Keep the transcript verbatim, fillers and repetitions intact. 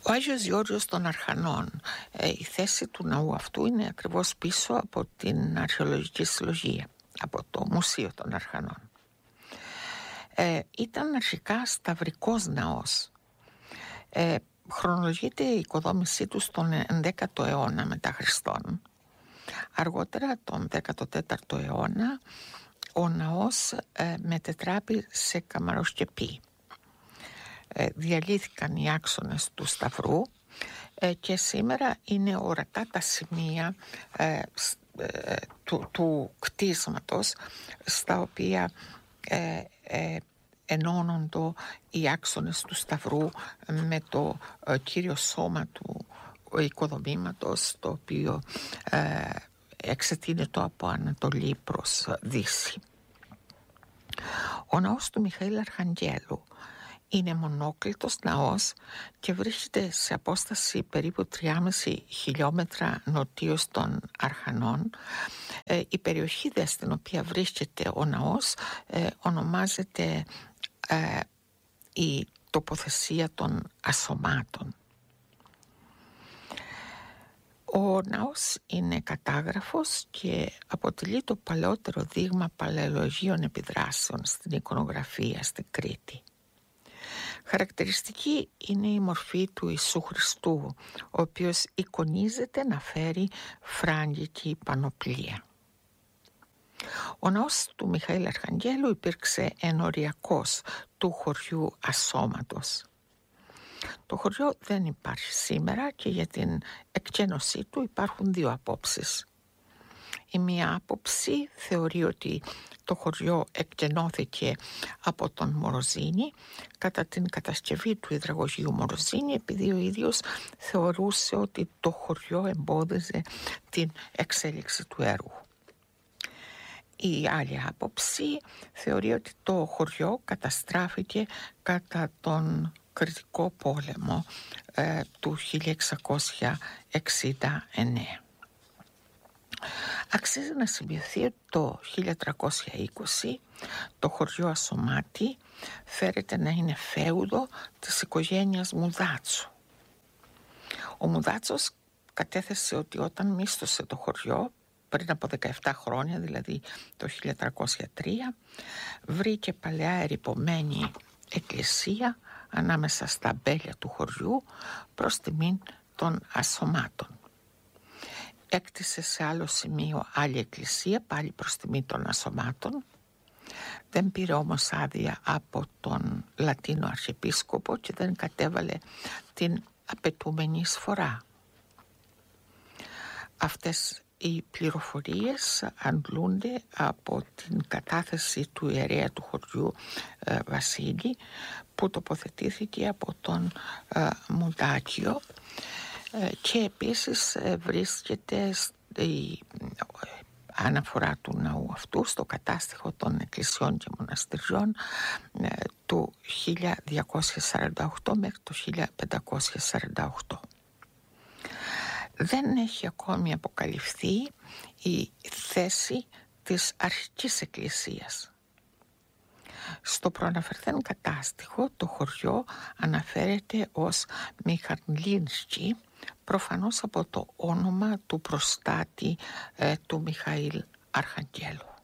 Ο Άγιος Γεώργιος των Αρχανών, ε, η θέση του ναού αυτού είναι ακριβώς πίσω από την αρχαιολογική συλλογία, από το Μουσείο των Αρχανών. Ε, ήταν αρχικά σταυρικός ναός. Ε, χρονολογείται η οικοδόμησή του στον ενδέκατο αιώνα μετά Χριστόν. Αργότερα, τον δέκατο τέταρτο αιώνα, ο ναός ε, μετετράπη σε καμαροσκεπή. Ε, διαλύθηκαν οι άξονες του σταυρού ε, και σήμερα είναι ορατά τα σημεία ε, ε, του, του κτίσματος στα οποία ε, ε, ενώνονται οι άξονες του σταυρού με το ε, κύριο σώμα του οικοδομήματος, το οποίο ε, εξετείνεται από Ανατολή προς Δύση. Ο ναός του Μιχαήλ Αρχαγγέλου είναι μονόκλητος ναός και βρίσκεται σε απόσταση περίπου τρία κόμμα πέντε χιλιόμετρα νοτίως των Αρχανών. Ε, η περιοχή δε στην οποία βρίσκεται ο ναός ε, ονομάζεται ε, η τοποθεσία των ασωμάτων. Ο ναός είναι κατάγραφος και αποτελεί το παλαιότερο δείγμα παλαιολογίων επιδράσεων στην εικονογραφία στην Κρήτη. Χαρακτηριστική είναι η μορφή του Ιησού Χριστού, ο οποίος εικονίζεται να φέρει φράγκικη πανοπλία. Ο ναός του Μιχαήλ Αρχαγγέλου υπήρξε ενοριακός του χωριού Ασώματος. Το χωριό δεν υπάρχει σήμερα και για την εκκένωσή του υπάρχουν δύο απόψεις. Η μία άποψη θεωρεί ότι το χωριό εκκενώθηκε από τον Μοροζίνη κατά την κατασκευή του υδραγωγείου Μοροζίνη, επειδή ο ίδιος θεωρούσε ότι το χωριό εμπόδιζε την εξέλιξη του έργου. Η άλλη άποψη θεωρεί ότι το χωριό καταστράφηκε κατά τον Κρητικό πόλεμο ε, του χίλια εξακόσια εξήντα εννέα. Αξίζει να σημειωθεί ότι το χίλια τριακόσια είκοσι το χωριό Ασωμάτη φέρεται να είναι φέουδο της οικογένειας Μουδάτσου. Ο Μουδάτσος κατέθεσε ότι όταν μίσθωσε το χωριό πριν από δεκαεπτά χρόνια, δηλαδή το χίλια τριακόσια τρία, βρήκε παλαιά ερειπωμένη εκκλησία ανάμεσα στα αμπέλια του χωριού προς τιμήν των ασωμάτων. Έκτισε σε άλλο σημείο άλλη εκκλησία, πάλι προς τιμή των ασωμάτων. Δεν πήρε όμως άδεια από τον Λατίνο Αρχιεπίσκοπο και δεν κατέβαλε την απαιτούμενη εισφορά. Αυτές οι πληροφορίες αντλούνται από την κατάθεση του ιερέα του χωριού ε, Βασίλη, που τοποθετήθηκε από τον ε, Μουντάκιο, ε, και επίσης ε, βρίσκεται η αναφορά του ναού αυτού στο κατάστοιχο των εκκλησιών και μοναστηριών ε, του χίλια διακόσια σαράντα οκτώ μέχρι το χίλια πεντακόσια σαράντα οκτώ. Δεν έχει ακόμη αποκαλυφθεί η θέση της αρχικής εκκλησίας. Στο προαναφερθέν κατάστοιχο το χωριό αναφέρεται ως Μιχαλίνσκι, προφανώς από το όνομα του προστάτη ε, του Μιχαήλ Αρχαγγέλου.